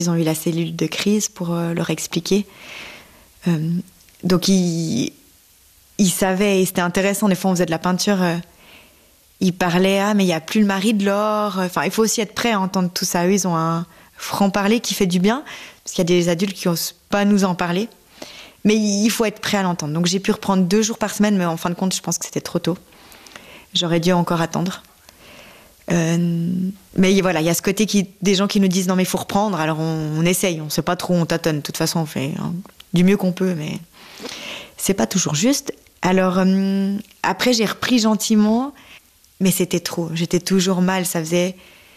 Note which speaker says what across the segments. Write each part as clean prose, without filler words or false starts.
Speaker 1: Ils ont eu la cellule de crise pour leur expliquer. Donc ils savaient, et c'était intéressant, des fois on faisait de la peinture, ils parlaient, ah mais il n'y a plus le mari de Laure. Enfin, il faut aussi être prêt à entendre tout ça. Eux, ils ont un franc-parler qui fait du bien, parce qu'il y a des adultes qui n'osent pas nous en parler. Mais il faut être prêt à l'entendre. Donc j'ai pu reprendre 2 jours par semaine, mais en fin de compte, je pense que c'était trop tôt. J'aurais dû encore attendre. Mais voilà, il y a ce côté des gens qui nous disent non mais il faut reprendre, alors on essaye, on ne sait pas trop, on tâtonne. De toute façon, on fait du mieux qu'on peut, mais c'est pas toujours juste. Alors après, j'ai repris gentiment, mais c'était trop. J'étais toujours mal, ça faisait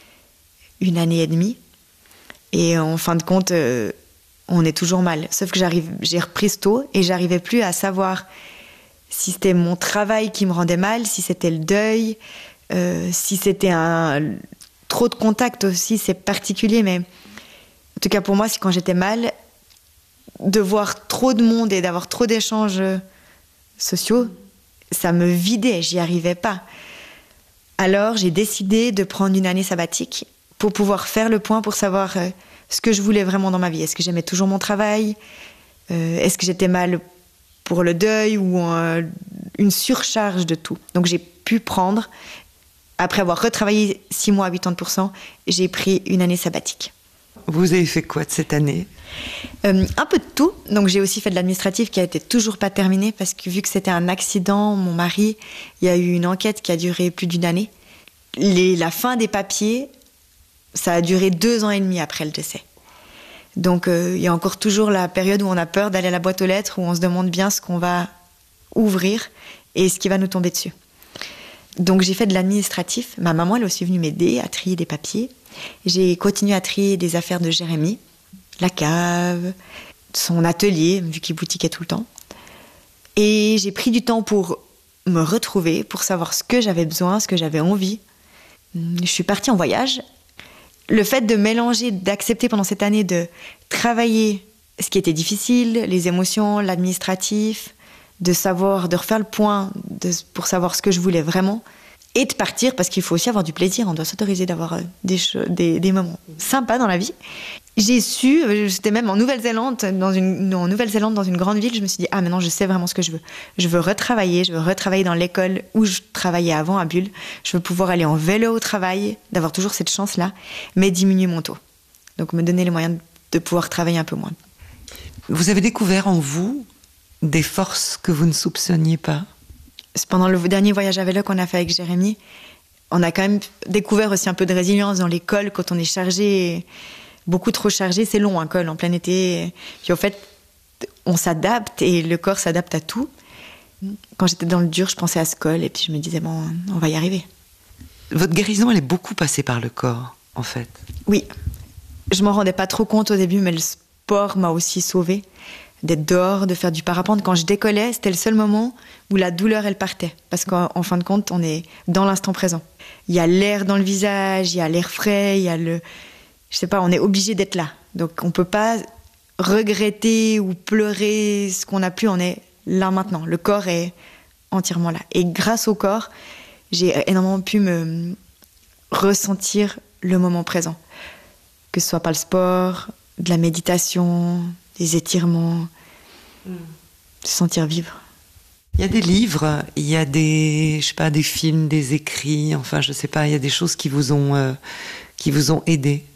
Speaker 1: 1 année et demie. Et en fin de compte, on est toujours mal. Sauf que j'ai repris tôt et j'arrivais plus à savoir si c'était mon travail qui me rendait mal, si c'était le deuil, si c'était trop de contact aussi, c'est particulier, mais en tout cas pour moi, c'est quand j'étais mal, de voir trop de monde et d'avoir trop d'échanges sociaux, ça me vidait, j'y arrivais pas. Alors j'ai décidé de prendre 1 année sabbatique pour pouvoir faire le point, pour savoir ce que je voulais vraiment dans ma vie. Est-ce que j'aimais toujours mon travail ? Est-ce que j'étais mal pour le deuil ou une surcharge de tout ? Donc j'ai pu prendre, après avoir retravaillé 6 mois à 80%, j'ai pris 1 année sabbatique.
Speaker 2: Vous avez fait quoi de cette année ?
Speaker 1: Un peu de tout. Donc j'ai aussi fait de l'administratif qui a été toujours pas terminée parce que vu que c'était un accident, mon mari, il y a eu une enquête qui a duré plus d'1 année. La fin des papiers, ça a duré 2 ans et demi après le décès. Donc il y a encore toujours la période où on a peur d'aller à la boîte aux lettres, où on se demande bien ce qu'on va ouvrir et ce qui va nous tomber dessus. Donc j'ai fait de l'administratif. Ma maman, elle est aussi venue m'aider à trier des papiers. J'ai continué à trier des affaires de Jérémy, la cave, son atelier, vu qu'il boutiquait tout le temps. Et j'ai pris du temps pour me retrouver, pour savoir ce que j'avais besoin, ce que j'avais envie. Je suis partie en voyage. Le fait de mélanger, d'accepter pendant cette année de travailler ce qui était difficile, les émotions, l'administratif, de refaire le point pour savoir ce que je voulais vraiment, et de partir, parce qu'il faut aussi avoir du plaisir, on doit s'autoriser d'avoir des moments sympas dans la vie. J'ai su, j'étais même en Nouvelle-Zélande, dans une grande ville, je me suis dit, maintenant je sais vraiment ce que je veux. Je veux retravailler dans l'école où je travaillais avant à Bulle. Je veux pouvoir aller en vélo au travail, d'avoir toujours cette chance-là, mais diminuer mon taux. Donc me donner les moyens de pouvoir travailler un peu moins.
Speaker 2: Vous avez découvert en vous des forces que vous ne soupçonniez pas ?
Speaker 1: Pendant le dernier voyage à vélo qu'on a fait avec Jérémy, on a quand même découvert aussi un peu de résilience dans les cols quand on est chargé, beaucoup trop chargé, c'est long un col en plein été. Puis en fait, on s'adapte et le corps s'adapte à tout. Quand j'étais dans le dur, je pensais à ce col et puis je me disais, bon, on va y arriver.
Speaker 2: Votre guérison, elle est beaucoup passée par le corps, en fait.
Speaker 1: Oui, je m'en rendais pas trop compte au début, mais le sport m'a aussi sauvée. D'être dehors, de faire du parapente. Quand je décollais, c'était le seul moment où la douleur, elle partait. Parce qu'en fin de compte, on est dans l'instant présent. Il y a l'air dans le visage, il y a l'air frais, il y a on est obligé d'être là. Donc on peut pas regretter ou pleurer ce qu'on a pu, on est là maintenant. Le corps est entièrement là. Et grâce au corps, j'ai énormément pu me ressentir le moment présent. Que ce soit par le sport, de la méditation, des étirements, se sentir vivre.
Speaker 2: Il y a des livres, il y a des films, des écrits, enfin je sais pas, il y a des choses qui vous ont aidé.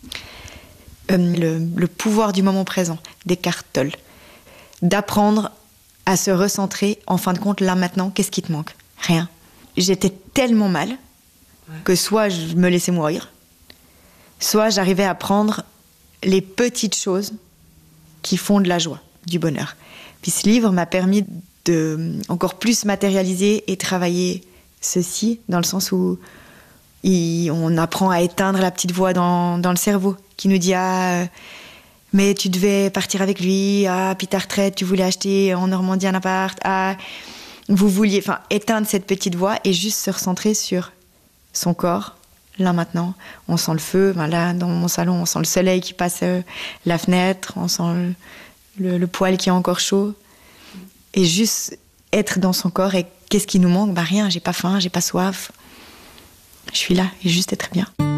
Speaker 1: Le pouvoir du moment présent, d'Eckhart Tolle. D'apprendre à se recentrer, en fin de compte, là maintenant, qu'est-ce qui te manque ? Rien. J'étais tellement mal que soit je me laissais mourir, soit j'arrivais à prendre les petites choses qui font de la joie, du bonheur. Puis ce livre m'a permis de encore plus matérialiser et travailler ceci, dans le sens où on apprend à éteindre la petite voix dans le cerveau qui nous dit mais tu devais partir avec lui, puis ta retraite, tu voulais acheter en Normandie un appart, vous vouliez, éteindre cette petite voix et juste se recentrer sur son corps. Là maintenant, on sent le feu. Là, dans mon salon, on sent le soleil qui passe la fenêtre, on sent le poêle qui est encore chaud. Et juste être dans son corps. Et qu'est-ce qui nous manque ? Rien, j'ai pas faim, j'ai pas soif. Je suis là et juste être bien.